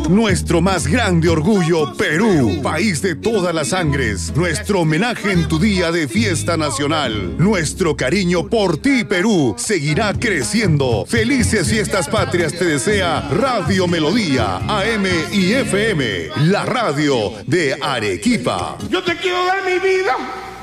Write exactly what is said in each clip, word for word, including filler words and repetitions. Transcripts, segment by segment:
Nuestro más grande orgullo, Perú, país de todas las sangres. Nuestro homenaje en tu día de fiesta nacional. Nuestro cariño por ti, Perú, seguirá creciendo. Felices fiestas patrias te desea Radio Melodía, A M y F M, la radio de Arequipa. Yo te quiero dar mi vida.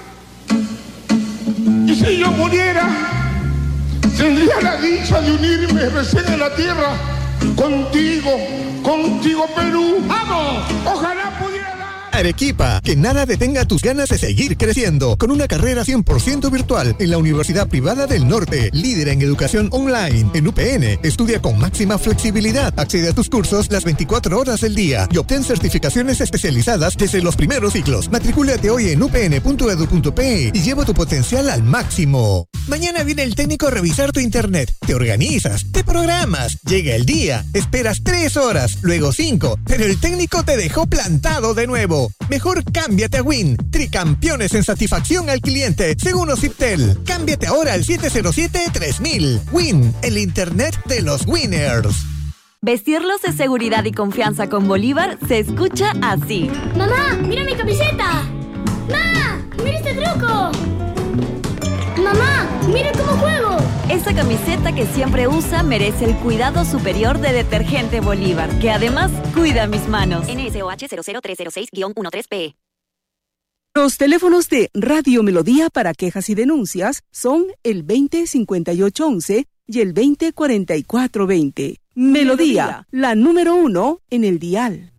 Y si yo muriera, tendría la dicha de unirme recién en la tierra contigo, contigo Perú. ¡Vamos! Ojalá pudiera dar... Arequipa, que nada detenga tus ganas de seguir creciendo, con una carrera cien por ciento virtual en la Universidad Privada del Norte, líder en educación online. En U P N, estudia con máxima flexibilidad, accede a tus cursos las veinticuatro horas del día y obtén certificaciones especializadas desde los primeros ciclos. Matricúlate hoy en u p n punto e d u punto p e y lleva tu potencial al máximo. Mañana viene el técnico a revisar tu internet. Te organizas, te programas, llega el día, esperas tres horas, luego cinco, pero el técnico te dejó plantado de nuevo. Mejor cámbiate a Win, tricampeones en satisfacción al cliente, según Ociptel. Cámbiate ahora al siete cero siete tres mil. Win, el internet de los winners. Vestirlos de seguridad y confianza con Bolívar se escucha así. ¡Mamá, mira mi camiseta! ¡Ma, mira este truco! ¡Mamá, mira cómo juego! Esa camiseta que siempre usa merece el cuidado superior de Detergente Bolívar, que además cuida mis manos. N S O H cero cero tres cero seis guión trece P. Los teléfonos de Radio Melodía para quejas y denuncias son el veinte cincuenta y ocho once y el veinte cuarenta y cuatro veinte. Melodía, la número uno en el dial.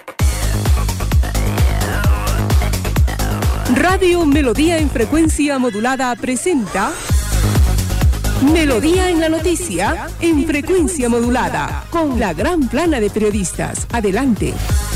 Radio Melodía en frecuencia modulada presenta Melodía en la noticia en frecuencia modulada con la gran plana de periodistas. Adelante.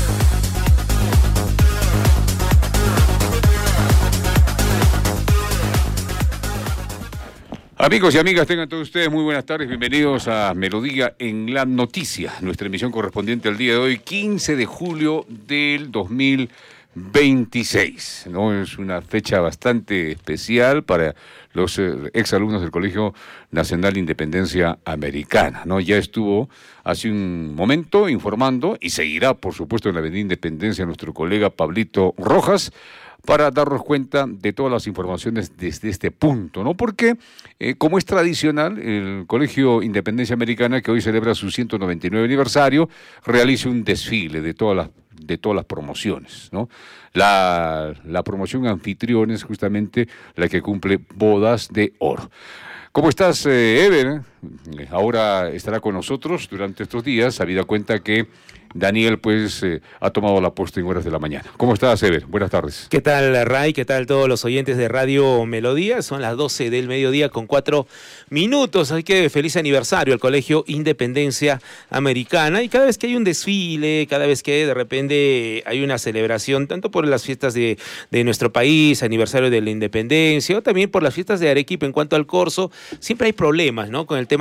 Amigos y amigas, tengan todos ustedes muy buenas tardes, bienvenidos a Melodía en la Noticia, nuestra emisión correspondiente al día de hoy, quince de julio del dos mil veintiséis, ¿no? Es una fecha bastante especial para los eh, exalumnos del Colegio Nacional de Independencia Americana, ¿no? Ya estuvo hace un momento informando y seguirá, por supuesto, en la Avenida Independencia nuestro colega Pablito Rojas, para darnos cuenta de todas las informaciones desde este punto, ¿no? Porque, eh, como es tradicional, el Colegio Independencia Americana, que hoy celebra su ciento noventa y nueve aniversario, realiza un desfile de todas las de todas las promociones, ¿no? La, la promoción anfitrión es justamente la que cumple bodas de oro. ¿Cómo estás, eh, Ever? Ahora estará con nosotros durante estos días, habida cuenta que Daniel, pues, eh, ha tomado la posta en horas de la mañana. ¿Cómo estás, Ever? Buenas tardes. ¿Qué tal, Ray? ¿Qué tal todos los oyentes de Radio Melodía? Son las doce del mediodía con cuatro minutos. Así que feliz aniversario al Colegio Independencia Americana. Y cada vez que hay un desfile, cada vez que de repente hay una celebración, tanto por las fiestas de, de nuestro país, aniversario de la independencia, o también por las fiestas de Arequipa en cuanto al corso, siempre hay problemas, ¿no? Con el tema